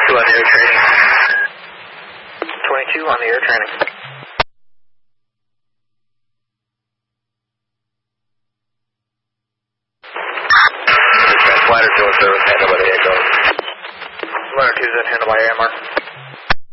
22 on the air training. 22 on the air training. Ladder 2 service, handle by the Echo. Ladder 2 is handle by AMR.